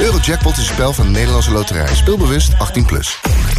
Eurojackpot is een spel van de Nederlandse Loterij. Speelbewust 18+.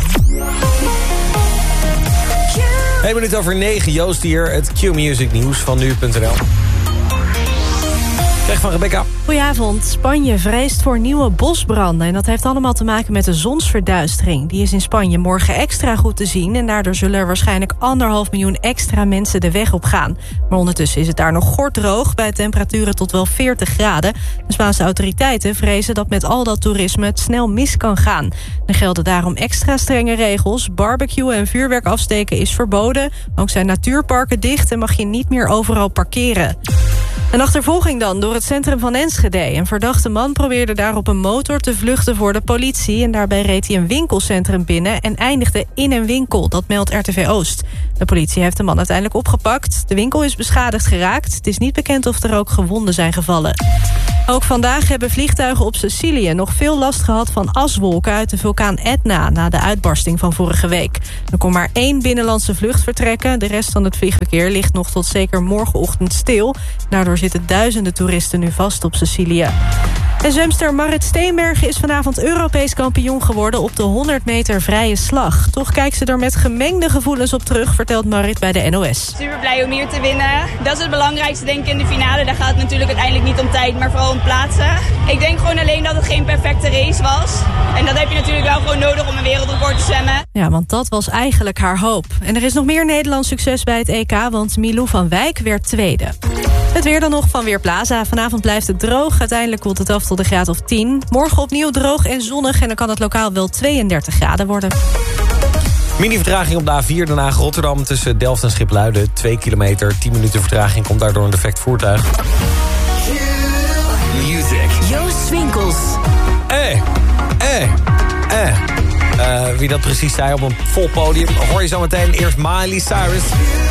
1 minuut over 9, Joost hier, het Q-Music nieuws van nu.nl. Krijg van Rebecca. Goedenavond. Spanje vreest voor nieuwe bosbranden. En dat heeft allemaal te maken met de zonsverduistering. Die is in Spanje morgen extra goed te zien. En daardoor zullen er waarschijnlijk 1,5 miljoen extra mensen de weg op gaan. Maar ondertussen is het daar nog gordroog bij temperaturen tot wel 40 graden. De Spaanse autoriteiten vrezen dat met al dat toerisme het snel mis kan gaan. Er gelden daarom extra strenge regels. Barbecue en vuurwerk afsteken is verboden. Ook zijn natuurparken dicht en mag je niet meer overal parkeren. Een achtervolging dan door het centrum van Enschede. Een verdachte man probeerde daar op een motor te vluchten voor de politie. En daarbij reed hij een winkelcentrum binnen en eindigde in een winkel. Dat meldt RTV Oost. De politie heeft de man uiteindelijk opgepakt. De winkel is beschadigd geraakt. Het is niet bekend of er ook gewonden zijn gevallen. Ook vandaag hebben vliegtuigen op Sicilië nog veel last gehad van aswolken uit de vulkaan Etna na de uitbarsting van vorige week. Er kon maar 1 binnenlandse vlucht vertrekken. De rest van het vliegverkeer ligt nog tot zeker morgenochtend stil. Daardoor zitten duizenden toeristen nu vast op Sicilië. En zwemster Marit Steenbergen is vanavond Europees kampioen geworden op de 100 meter vrije slag. Toch kijkt ze er met gemengde gevoelens op terug, vertelt Marit bij de NOS. Super blij om hier te winnen. Dat is het belangrijkste denk ik in de finale. Daar gaat het natuurlijk uiteindelijk niet om tijd, maar vooral om plaatsen. Ik denk gewoon alleen dat het geen perfecte race was. En dat heb je natuurlijk wel gewoon nodig om een wereldrecord te zwemmen. Ja, want dat was eigenlijk haar hoop. En er is nog meer Nederlands succes bij het EK, want Milou van Wijk werd tweede. Het weer dan nog van Weerplaza. Vanavond blijft het droog. Uiteindelijk koelt het af tot een graad of 10. Morgen opnieuw droog en zonnig en dan kan het lokaal wel 32 graden worden. Mini-vertraging op de A4 Den Haag-Rotterdam tussen Delft en Schipluiden. 2 kilometer, 10 minuten vertraging komt daardoor een defect voertuig. Music. Joost Swinkels. Wie dat precies zei op een vol podium, hoor je zo meteen. Eerst Miley Cyrus.